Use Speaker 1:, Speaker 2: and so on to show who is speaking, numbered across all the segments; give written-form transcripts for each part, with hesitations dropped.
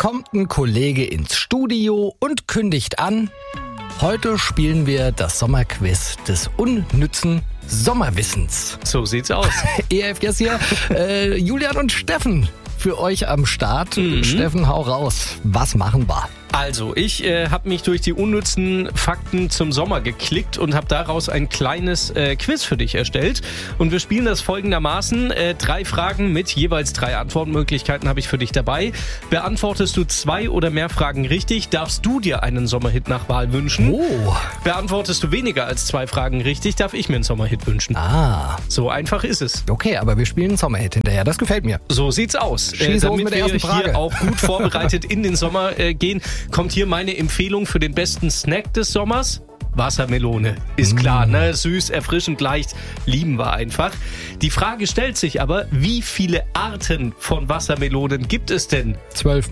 Speaker 1: kommt ein Kollege ins Studio und kündigt an: Heute spielen wir das Sommerquiz des unnützen Sommerwissens.
Speaker 2: So sieht's aus.
Speaker 1: EF jetzt hier, Julian und Steffen für euch am Start. Steffen, hau raus. Was machen wir?
Speaker 2: Also, ich habe mich durch die unnützen Fakten zum Sommer geklickt und habe daraus ein kleines Quiz für dich erstellt. Und wir spielen das folgendermaßen. 3 Fragen mit jeweils 3 Antwortmöglichkeiten habe ich für dich dabei. Beantwortest du 2 oder mehr Fragen richtig, darfst du dir einen Sommerhit nach Wahl wünschen.
Speaker 1: Oh.
Speaker 2: Beantwortest du weniger als 2 Fragen richtig, darf ich mir einen Sommerhit wünschen.
Speaker 1: Ah.
Speaker 2: So einfach ist es.
Speaker 1: Okay, aber wir spielen einen Sommerhit hinterher. Das gefällt mir.
Speaker 2: So sieht's aus.
Speaker 1: Schieß los
Speaker 2: Damit
Speaker 1: mit der
Speaker 2: wir
Speaker 1: ersten Frage.
Speaker 2: hier auch gut vorbereitet in den Sommer gehen, kommt hier meine Empfehlung für den besten Snack des Sommers. Wassermelone. Ist klar, ne? Süß, erfrischend, leicht. Lieben wir einfach. Die Frage stellt sich aber, wie viele Arten von Wassermelonen gibt es denn?
Speaker 1: 12.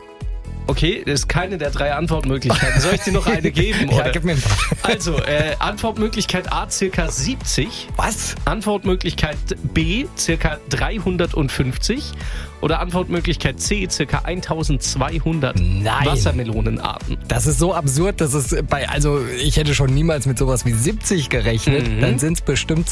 Speaker 2: Okay, das ist keine der 3 Antwortmöglichkeiten. Soll ich dir noch eine geben?
Speaker 1: Ja,
Speaker 2: oder?
Speaker 1: gib mir ein paar.
Speaker 2: Also, Antwortmöglichkeit A, circa 70.
Speaker 1: Was?
Speaker 2: Antwortmöglichkeit B, circa 350. Oder Antwortmöglichkeit C, circa 1200
Speaker 1: Nein.
Speaker 2: Wassermelonenarten.
Speaker 1: Das ist so absurd, dass es also ich hätte schon niemals mit sowas wie 70 gerechnet. Dann sind es bestimmt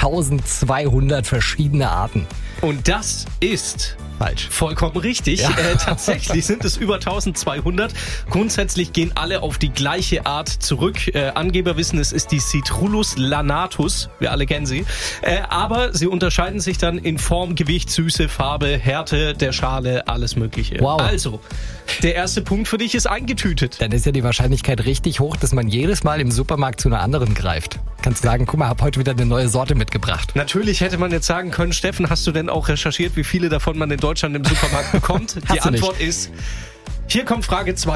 Speaker 1: 10.200 verschiedene Arten.
Speaker 2: Und das ist
Speaker 1: Falsch.
Speaker 2: vollkommen richtig.
Speaker 1: Ja.
Speaker 2: Tatsächlich sind es über 1200. Grundsätzlich gehen alle auf die gleiche Art zurück. Angeber wissen, es ist die Citrullus lanatus. Wir alle kennen sie. Aber sie unterscheiden sich dann in Form, Gewicht, Süße, Farbe, Härte der Schale, alles Mögliche.
Speaker 1: Wow.
Speaker 2: Also, der erste Punkt für dich ist eingetütet.
Speaker 1: Dann ist ja die Wahrscheinlichkeit richtig hoch, dass man jedes Mal im Supermarkt zu einer anderen greift. Kannst sagen, guck mal, hab heute wieder eine neue Sorte mitgebracht.
Speaker 2: Natürlich hätte man jetzt sagen können, Steffen, hast du denn auch recherchiert, wie viele davon man in Deutschland im Supermarkt bekommt? Die
Speaker 1: Hast du nicht.
Speaker 2: Antwort ist: Hier kommt Frage 2.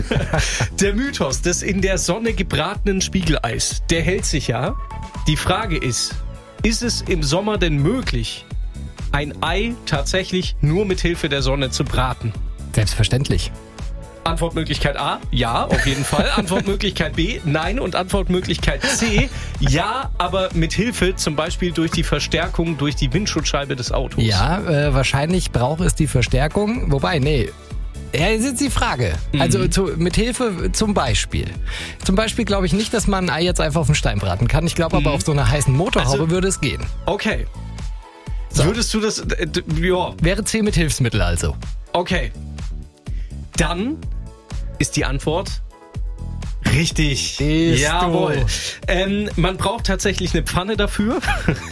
Speaker 2: Der Mythos des in der Sonne gebratenen Spiegeleis, der hält sich ja. Die Frage ist es im Sommer denn möglich, ein Ei tatsächlich nur mit Hilfe der Sonne zu braten?
Speaker 1: Selbstverständlich.
Speaker 2: Antwortmöglichkeit A, ja, auf jeden Fall. Antwortmöglichkeit B, nein. Und Antwortmöglichkeit C, ja, aber mit Hilfe zum Beispiel durch die Verstärkung durch die Windschutzscheibe des Autos.
Speaker 1: Ja, wahrscheinlich braucht es die Verstärkung. Wobei, nee. Ja, jetzt ist die Frage. Also mit Hilfe zum Beispiel. Zum Beispiel glaube ich nicht, dass man ein Ei jetzt einfach auf den Stein braten kann. Ich glaube aber auf so einer heißen Motorhaube
Speaker 2: Also-
Speaker 1: würde es gehen.
Speaker 2: Okay.
Speaker 1: So.
Speaker 2: Würdest du das... ja,
Speaker 1: Wäre C mit Hilfsmittel also.
Speaker 2: okay. Dann ist die Antwort richtig.
Speaker 1: Bist
Speaker 2: Jawohl.
Speaker 1: du.
Speaker 2: Man braucht tatsächlich eine Pfanne dafür.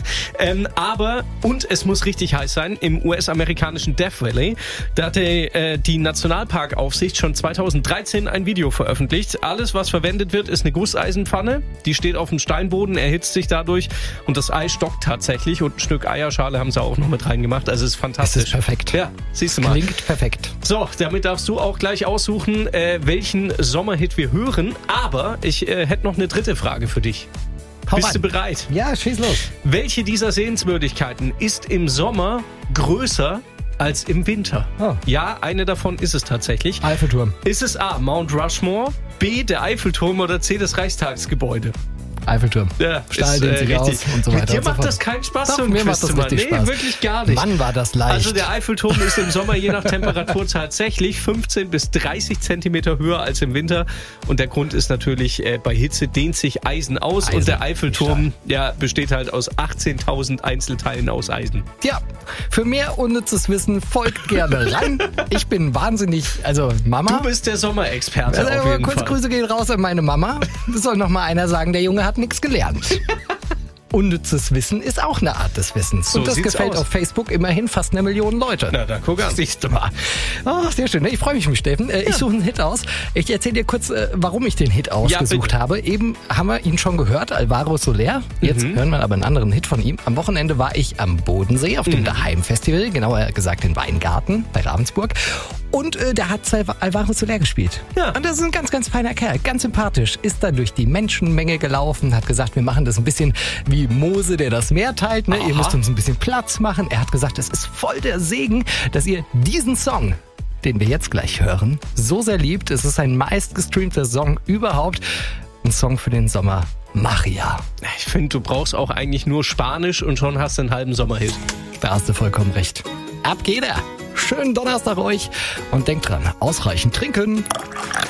Speaker 2: Und es muss richtig heiß sein. Im US-amerikanischen Death Valley, da hatte die Nationalparkaufsicht schon 2013 ein Video veröffentlicht. Alles, was verwendet wird, ist eine Gusseisenpfanne. Die steht auf dem Steinboden, erhitzt sich dadurch und das Ei stockt tatsächlich. Und ein Stück Eierschale haben sie auch noch mit reingemacht. Also es ist fantastisch.
Speaker 1: Das ist perfekt.
Speaker 2: Ja, siehst du mal.
Speaker 1: Klingt perfekt.
Speaker 2: So, damit darfst du auch gleich aussuchen, welchen Sommerhit wir hören. Aber ich hätte noch eine dritte Frage für dich.
Speaker 1: Hau
Speaker 2: Bist
Speaker 1: rein.
Speaker 2: du bereit?
Speaker 1: Ja, schieß los.
Speaker 2: Welche dieser Sehenswürdigkeiten ist im Sommer größer als im Winter?
Speaker 1: Oh.
Speaker 2: Ja, eine davon ist es tatsächlich.
Speaker 1: Eiffelturm.
Speaker 2: Ist es A, Mount Rushmore, B, der Eiffelturm oder C, das Reichstagsgebäude?
Speaker 1: Eiffelturm.
Speaker 2: Ja,
Speaker 1: Stahl
Speaker 2: ist,
Speaker 1: dehnt sich
Speaker 2: richtig.
Speaker 1: aus und so weiter.
Speaker 2: Mit dir
Speaker 1: und so
Speaker 2: macht
Speaker 1: fort.
Speaker 2: das keinen Spaß,
Speaker 1: Doch,
Speaker 2: so ein
Speaker 1: mir
Speaker 2: Quiz
Speaker 1: macht das
Speaker 2: zu machen.
Speaker 1: richtig Spaß.
Speaker 2: Wirklich gar nicht.
Speaker 1: Mann, war das leicht.
Speaker 2: Also der Eiffelturm ist im Sommer je nach Temperatur tatsächlich 15 bis 30 Zentimeter höher als im Winter. Und der Grund ist natürlich, bei Hitze dehnt sich Eisen aus.
Speaker 1: Eisen,
Speaker 2: und der Eiffelturm besteht halt aus 18.000 Einzelteilen aus Eisen.
Speaker 1: Tja, für mehr unnützes Wissen folgt gerne rein. Ich bin wahnsinnig, also Mama.
Speaker 2: Du bist der Sommerexperte auf
Speaker 1: Also,
Speaker 2: jeden
Speaker 1: kurz
Speaker 2: Fall.
Speaker 1: Grüße gehen raus an meine Mama. Das soll noch mal einer sagen, der Junge hat nichts gelernt. Unnützes Wissen ist auch eine Art des Wissens.
Speaker 2: So
Speaker 1: und das
Speaker 2: sieht's
Speaker 1: gefällt
Speaker 2: aus.
Speaker 1: auf Facebook immerhin fast 1 Million Leute.
Speaker 2: Na, da guck an.
Speaker 1: Siehst du mal. Oh, sehr schön. Ich freue mich, Steffen. Ich suche einen Hit aus. Ich erzähle dir kurz, warum ich den Hit ausgesucht
Speaker 2: bitte.
Speaker 1: habe. Eben haben wir ihn schon gehört, Alvaro Soler. Jetzt hören wir aber einen anderen Hit von ihm. Am Wochenende war ich am Bodensee auf dem Daheim-Festival, genauer gesagt in Weingarten bei Ravensburg. Und der hat Alvaro Soler gespielt.
Speaker 2: Ja.
Speaker 1: Und das ist ein ganz, ganz feiner Kerl, ganz sympathisch. Ist dann durch die Menschenmenge gelaufen, hat gesagt, wir machen das ein bisschen wie Mose, der das Meer teilt. Ne? Ihr müsst uns ein bisschen Platz machen. Er hat gesagt, es ist voll der Segen, dass ihr diesen Song, den wir jetzt gleich hören, so sehr liebt. Es ist sein meistgestreamter Song überhaupt. Ein Song für den Sommer. Maria.
Speaker 2: Ich finde, du brauchst auch eigentlich nur Spanisch und schon hast du einen halben Sommerhit.
Speaker 1: Da hast du vollkommen recht. Ab geht er. Schönen Donnerstag euch und denkt dran, ausreichend trinken.